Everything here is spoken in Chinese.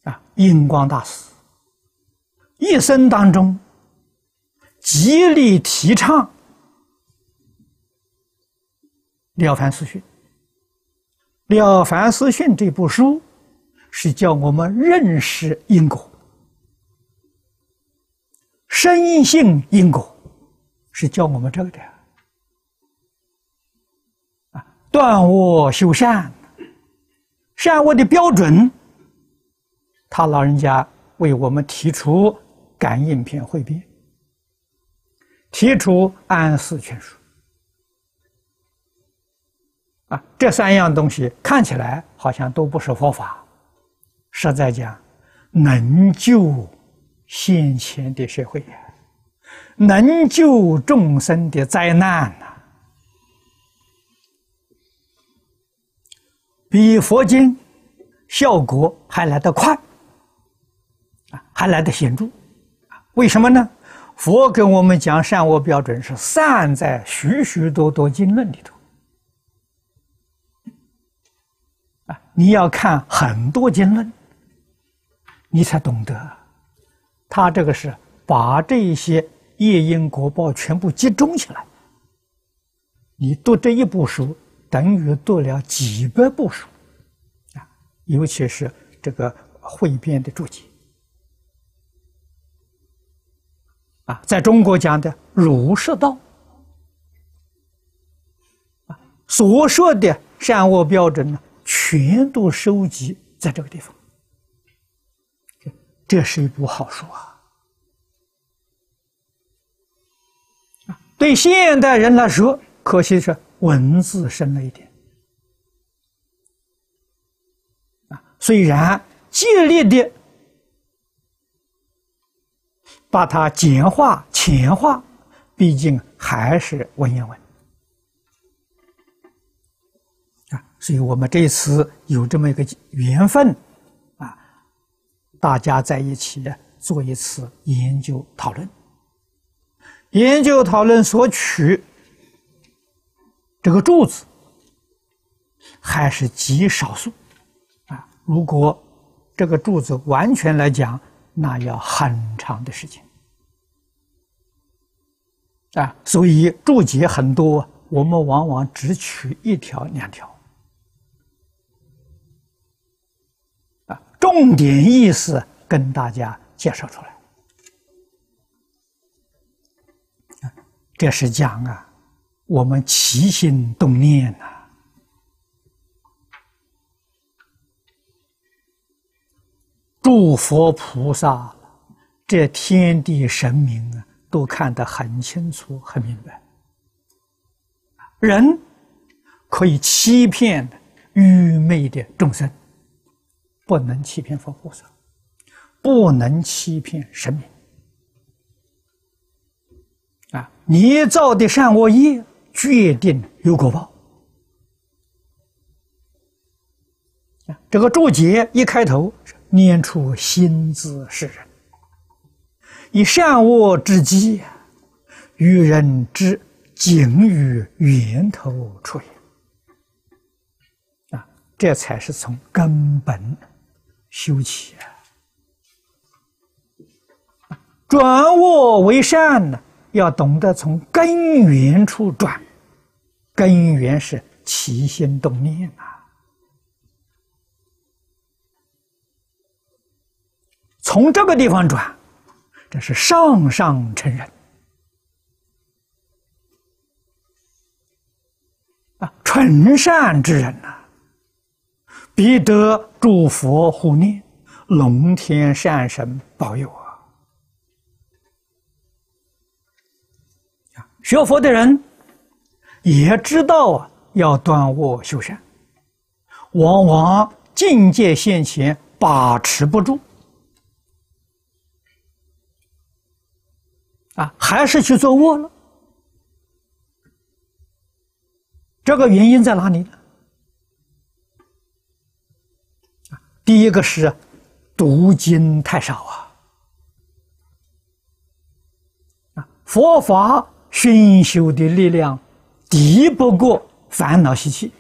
印光大师一生当中极力提倡《了凡四训》。《了凡四训》这部书是教我们认识因果，深信因果，是教我们这个的。断恶修善，善恶的标准，他老人家为我们提出感应篇汇编，提出安世全书。这三样东西看起来好像都不是佛法，实在讲，能救先前的社会，能救众生的灾难比佛经效果还来得快，还来得显著。为什么呢？佛跟我们讲善恶标准是散在许许多多经论里头。你要看很多经论，你才懂得。他这个是把这些业因果报全部集中起来。你读这一部书，等于读了几百部书，尤其是这个汇编的注解。在中国讲的儒释道，所说的善恶标准呢，全都收集在这个地方。这是一部好书对现代人来说，可惜是文字深了一点。虽然极力的把它简化、浅化，毕竟还是文言文。所以我们这一次有这么一个缘分大家在一起做一次研究讨论。研究讨论所取这个柱子还是极少数如果这个柱子完全来讲，那要很长的时间所以注解很多，我们往往只取一条、两条重点意思跟大家介绍出来。这是讲我们起心动念诸佛菩萨这天地神明都看得很清楚、很明白。人可以欺骗愚昧的众生，不能欺骗佛菩萨，不能欺骗神明你造的善恶业决定有果报这个注解一开头念出心字是人，以善恶之机于人之景于源头出也这才是从根本修起转恶为善呢，要懂得从根源处转，根源是起心动念从这个地方转，这是上上成人纯善之人必得诸佛护念，龙天善神保佑学佛的人也知道要断恶修善，往往境界现前把持不住还是去做恶了。这个原因在哪里呢？第一个是读经太少佛法熏修的力量敌不过烦恼习气